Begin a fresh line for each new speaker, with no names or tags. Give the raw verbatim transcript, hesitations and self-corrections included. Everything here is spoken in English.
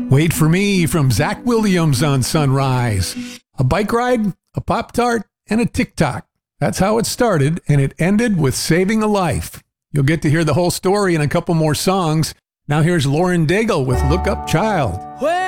Wait for Me from Zach Williams on Sunrise. A bike ride, a Pop-Tart, and a TikTok. That's how it started, and it ended with saving a life. You'll get to hear the whole story in a couple more songs. Now here's Lauren Daigle with Look Up Child.
Well,